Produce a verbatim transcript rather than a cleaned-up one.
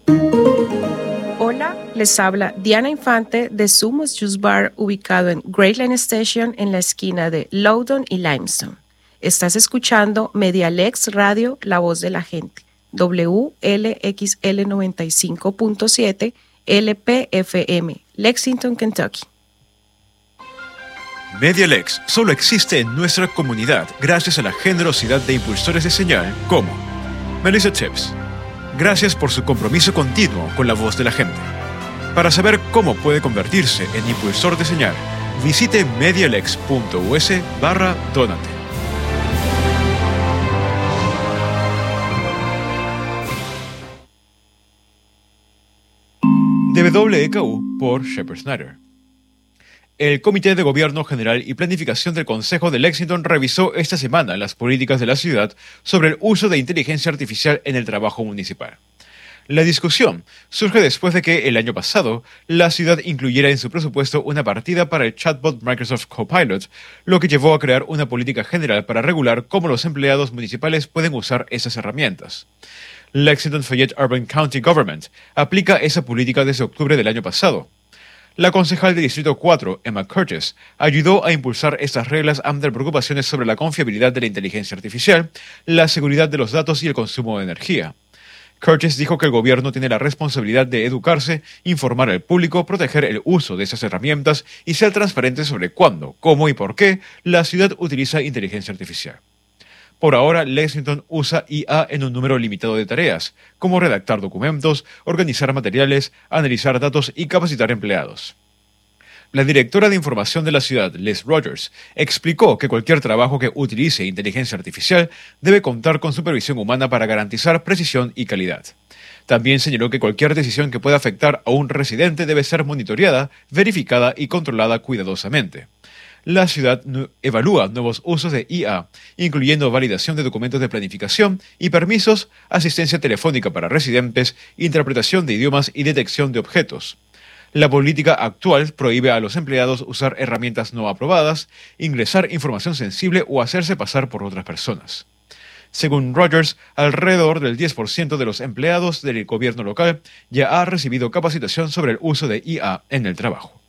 Hola, les habla Diana Infante de Sumos Juice Bar, ubicado en Great Line Station en la esquina de Loudoun y Limestone. Estás escuchando Medialex Radio, La Voz de la Gente, W L X L noventa y cinco punto siete L P F M, Lexington, Kentucky. Medialex solo existe en nuestra comunidad gracias a la generosidad de impulsores de señal como Melissa Tips. Gracias por su compromiso continuo con la voz de la gente. Para saber cómo puede convertirse en impulsor de señal, visite medialex.us barra donate. De W E K U por Shepard Snyder. El Comité de Gobierno General y Planificación del Consejo de Lexington revisó esta semana las políticas de la ciudad sobre el uso de inteligencia artificial en el trabajo municipal. La discusión surge después de que el año pasado la ciudad incluyera en su presupuesto una partida para el chatbot Microsoft Copilot, lo que llevó a crear una política general para regular cómo los empleados municipales pueden usar esas herramientas. Lexington Fayette Urban County Government aplica esa política desde octubre del año pasado. La concejal de Distrito cuatro, Emma Curtis, ayudó a impulsar estas reglas ante preocupaciones sobre la confiabilidad de la inteligencia artificial, la seguridad de los datos y el consumo de energía. Curtis dijo que el gobierno tiene la responsabilidad de educarse, informar al público, proteger el uso de esas herramientas y ser transparente sobre cuándo, cómo y por qué la ciudad utiliza inteligencia artificial. Por ahora, Lexington usa I A en un número limitado de tareas, como redactar documentos, organizar materiales, analizar datos y capacitar empleados. La directora de información de la ciudad, Liz Rogers, explicó que cualquier trabajo que utilice inteligencia artificial debe contar con supervisión humana para garantizar precisión y calidad. También señaló que cualquier decisión que pueda afectar a un residente debe ser monitoreada, verificada y controlada cuidadosamente. La ciudad evalúa nuevos usos de I A, incluyendo validación de documentos de planificación y permisos, asistencia telefónica para residentes, interpretación de idiomas y detección de objetos. La política actual prohíbe a los empleados usar herramientas no aprobadas, ingresar información sensible o hacerse pasar por otras personas. Según Rogers, alrededor del diez por ciento de los empleados del gobierno local ya ha recibido capacitación sobre el uso de I A en el trabajo.